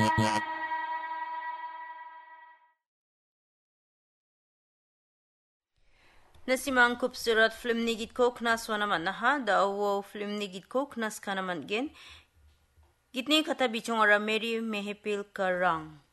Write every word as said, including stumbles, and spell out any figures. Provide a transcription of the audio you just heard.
Nasimang खूबसूरत film नि गीत को खनास वनामन नहा द वो फिल्म नि गीत को खनास खानामन गेन गीतनी खता बिचों और मेरी मेहपिल कर रंग